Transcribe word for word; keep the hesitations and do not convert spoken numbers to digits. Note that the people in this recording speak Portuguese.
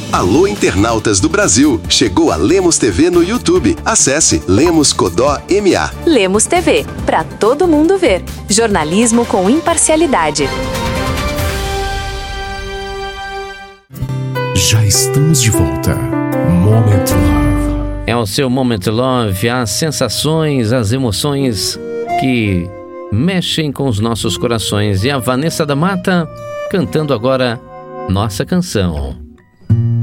Alô, internautas do Brasil! Chegou a Lemos T V no YouTube. Acesse Lemos Codó M A. Lemos T V, para todo mundo ver. Jornalismo com imparcialidade. Já estamos de volta. Moment Love. É o seu Moment Love, as sensações, as emoções que mexem com os nossos corações. E a Vanessa da Mata cantando agora nossa canção.